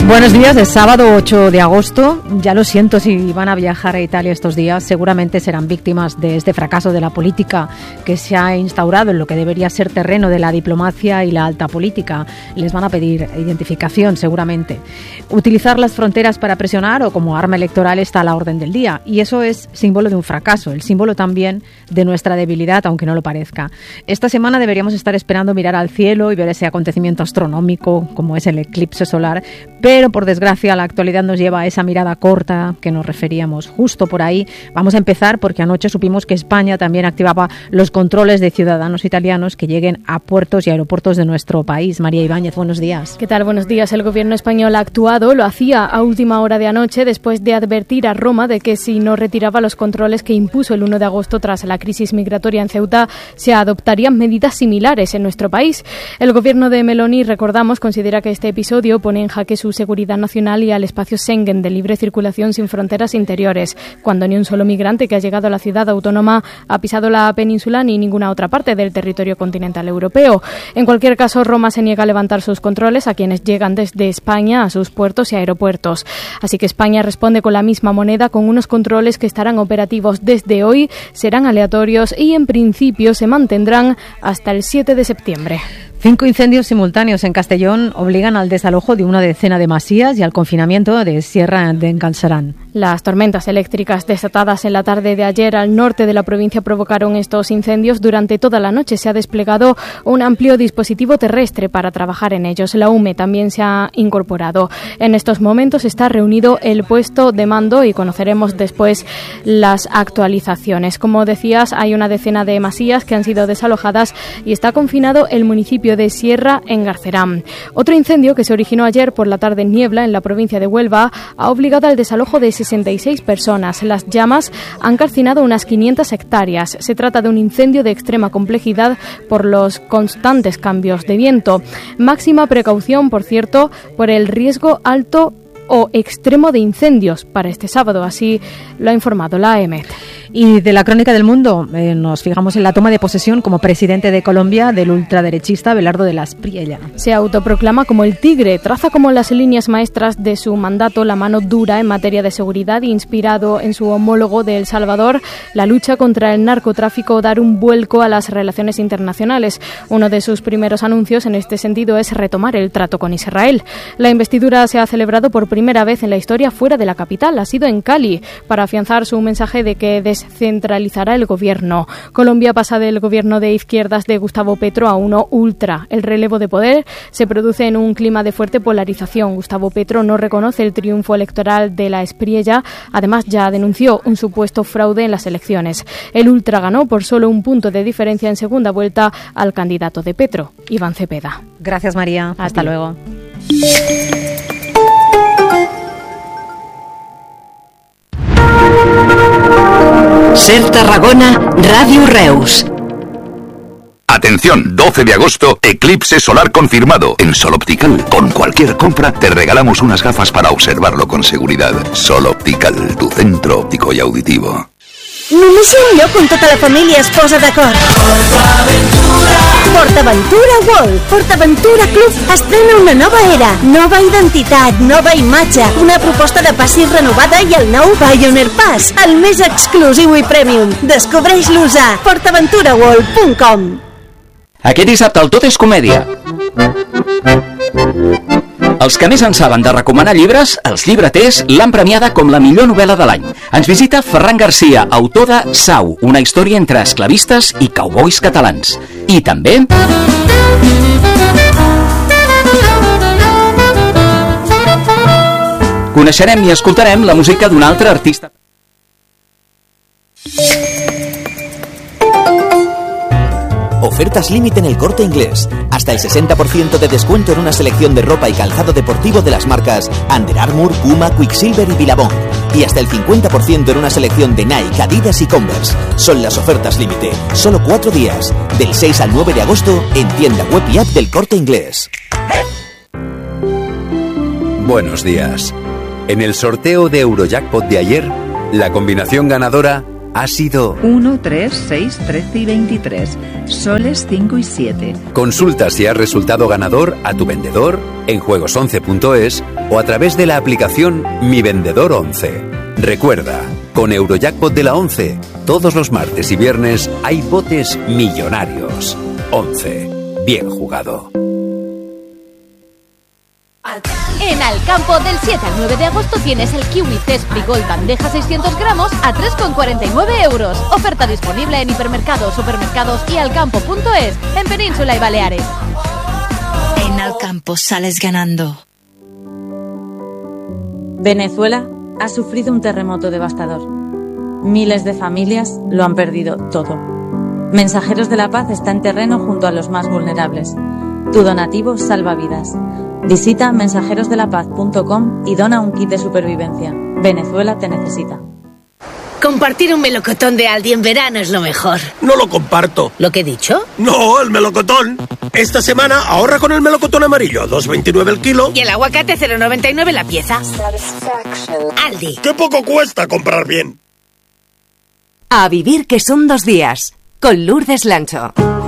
Buenos días, es sábado 8 de agosto. Ya lo siento si van a viajar a Italia estos días. Seguramente serán víctimas de este fracaso de la política que se ha instaurado en lo que debería ser terreno de la diplomacia y la alta política. Les van a pedir identificación, seguramente. Utilizar las fronteras para presionar o como arma electoral está a la orden del día. Y eso es símbolo de un fracaso, el símbolo también de nuestra debilidad, aunque no lo parezca. Esta semana deberíamos estar esperando mirar al cielo y ver ese acontecimiento astronómico como es el eclipse solar, pero por desgracia la actualidad nos lleva a esa mirada corta que nos referíamos justo por ahí. Vamos a empezar porque anoche supimos que España también activaba los controles de ciudadanos italianos que lleguen a puertos y aeropuertos de nuestro país. María Ibáñez, buenos días. ¿Qué tal? Buenos días. El gobierno español ha actuado, lo hacía a última hora de anoche después de advertir a Roma de que si no retiraba los controles que impuso el 1 de agosto tras la crisis migratoria en Ceuta, se adoptarían medidas similares en nuestro país. El gobierno de Meloni, recordamos, considera que este episodio pone en jaque su seguridad nacional y al espacio Schengen de libre circulación sin fronteras interiores, cuando ni un solo migrante que ha llegado a la ciudad autónoma ha pisado la península ni ninguna otra parte del territorio continental europeo. En cualquier caso, Roma se niega a levantar sus controles a quienes llegan desde España a sus puertos y aeropuertos. Así que España responde con la misma moneda, con unos controles que estarán operativos desde hoy, serán aleatorios y en principio se mantendrán hasta el 7 de septiembre. 5 incendios simultáneos en Castellón obligan al desalojo de una decena de masías y al confinamiento de Sierra de Galceran. Las tormentas eléctricas desatadas en la tarde de ayer al norte de la provincia provocaron estos incendios. Durante toda la noche se ha desplegado un amplio dispositivo terrestre para trabajar en ellos. La UME también se ha incorporado. En estos momentos está reunido el puesto de mando y conoceremos después las actualizaciones. Como decías, hay una decena de masías que han sido desalojadas y está confinado el municipio de Sierra en Galceran. Otro incendio que se originó ayer por la tarde en Niebla, en la provincia de Huelva, ha obligado al desalojo de 66 personas. Las llamas han calcinado unas 500 hectáreas. Se trata de un incendio de extrema complejidad por los constantes cambios de viento. Máxima precaución, por cierto, por el riesgo alto o extremo de incendios para este sábado, así lo ha informado la AEMET. Y de la crónica del mundo nos fijamos en la toma de posesión como presidente de Colombia del ultraderechista Abelardo de la Espriella. Se autoproclama como el tigre, traza como las líneas maestras de su mandato la mano dura en materia de seguridad, inspirado en su homólogo de El Salvador, la lucha contra el narcotráfico, dar un vuelco a las relaciones internacionales. Uno de sus primeros anuncios en este sentido es retomar el trato con Israel. La investidura se ha celebrado por primera vez en la historia fuera de la capital, ha sido en Cali, para afianzar su mensaje de que descentralizará el gobierno. Colombia pasa del gobierno de izquierdas de Gustavo Petro a uno ultra. El relevo de poder se produce en un clima de fuerte polarización. Gustavo Petro no reconoce el triunfo electoral de la Espriella, además ya denunció un supuesto fraude en las elecciones. El ultra ganó por solo un punto de diferencia en segunda vuelta al candidato de Petro, Iván Cepeda. Gracias, María. Hasta luego. Ser Tarragona, Radio Reus. Atención, 12 de agosto, eclipse solar confirmado. En Sol Optical, con cualquier compra, te regalamos unas gafas para observarlo con seguridad. Sol Optical, tu centro òptico i auditivo. Només hi ha un lloc on tota la família es posa d'acord. PortAventura World. PortAventura Club estrena una nova era, nova identitat, nova imatge, una proposta de passis renovada i el nou Pioneer Pass, el més exclusiu i premium. Descobreix-los a portaventuraworld.com. Aquest dissabte el Tot és Comèdia. Els que més en saben de recomanar llibres, els llibreters, l'han premiada com la millor novel·la de l'any. Ens visita Ferran Garcia, autor de Sau, una història entre esclavistes i cowboys catalans. I també... coneixerem i escoltarem la música d'un altre artista. Ofertas límite en El Corte Inglés. Hasta el 60% de descuento en una selección de ropa y calzado deportivo de las marcas Under Armour, Puma, Quicksilver y Billabong. Y hasta el 50% en una selección de Nike, Adidas y Converse. Son las ofertas límite. Solo 4 días. Del 6 al 9 de agosto en tienda web y app del Corte Inglés. Buenos días. En el sorteo de Eurojackpot de ayer, la combinación ganadora ha sido 1, 3, 6, 13 y 23. Soles 5 y 7. Consulta si has resultado ganador a tu vendedor en juegos11.es o a través de la aplicación Mi Vendedor 11. Recuerda, con Eurojackpot de la 11, todos los martes y viernes hay botes millonarios. 11. Bien jugado. En Alcampo, del 7 al 9 de agosto tienes el Kiwi Zespri Gold bandeja 600 gramos a 3,49 euros. Oferta disponible en hipermercados, supermercados y alcampo.es en Península y Baleares. En Alcampo sales ganando. Venezuela ha sufrido un terremoto devastador. Miles de familias lo han perdido todo. Mensajeros de la Paz está en terreno junto a los más vulnerables. Tu donativo salva vidas. Visita mensajerosdelapaz.com y dona un kit de supervivencia. Venezuela te necesita. Compartir un melocotón de Aldi en verano es lo mejor. No lo comparto. ¿Lo que he dicho? No, el melocotón. Esta semana ahorra con el melocotón amarillo, 2,29 el kilo. Y el aguacate 0,99 la pieza. Aldi. ¡Qué poco cuesta comprar bien! A vivir que son 2 días, con Lourdes Lancho.